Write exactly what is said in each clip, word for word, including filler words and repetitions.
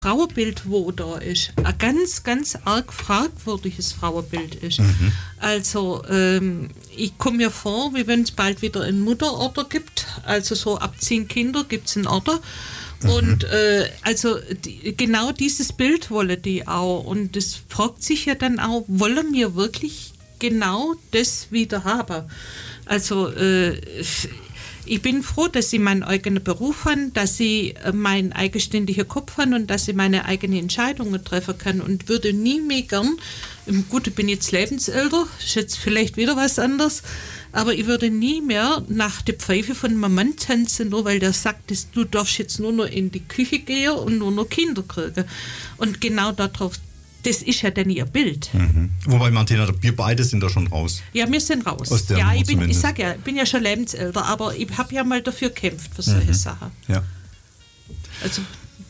Frauenbild, wo da ist, ein ganz, ganz arg fragwürdiges Frauenbild ist. Mhm. Also ähm, ich komme mir vor, wie wenn es bald wieder einen Mutterorder gibt, also so ab zehn Kinder gibt es einen Order. Mhm. Und äh, also die, genau dieses Bild wollen die auch. Und das fragt sich ja dann auch, wollen wir wirklich genau das wieder haben? Also äh, ich bin froh, dass ich meinen eigenen Beruf habe, dass ich meinen eigenständigen Kopf habe und dass ich meine eigenen Entscheidungen treffen kann und würde nie mehr gern, gut, ich bin jetzt lebensälter, ist jetzt vielleicht wieder was anderes, aber ich würde nie mehr nach der Pfeife von meinem Mann tanzen, nur weil der sagt, dass du darfst jetzt nur noch in die Küche gehen und nur noch Kinder kriegen. Und genau darauf, das ist ja dann ihr Bild. Mhm. Wobei, Martina, wir beide sind da schon raus. Ja, wir sind raus. Aus der ja, Nummer ich, bin, ich zumindest. sag ja, ich bin ja schon lebensälter, aber ich habe ja mal dafür gekämpft für solche Mhm. Sachen. Ja. Also,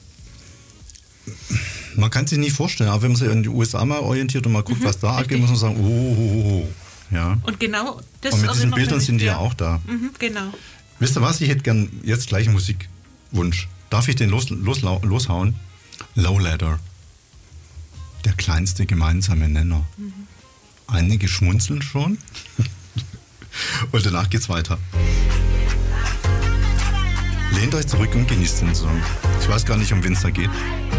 man kann sich nicht vorstellen, aber wenn man sich in die U S A mal orientiert und mal guckt, mhm, was da abgeht, muss man sagen, oh, oh, oh, oh. Ja. Und genau das. Und mit diesen Bildern mich, sind die ja ja auch da. Mhm, genau. Wisst ihr was, ich hätte gern jetzt gleich einen Musikwunsch. Darf ich den los, los, loshauen? Lowladder. Der kleinste gemeinsame Nenner. Mhm. Einige schmunzeln schon. Und danach geht's weiter. Lehnt euch zurück und genießt den Song. Ich weiß gar nicht, um wen es da geht.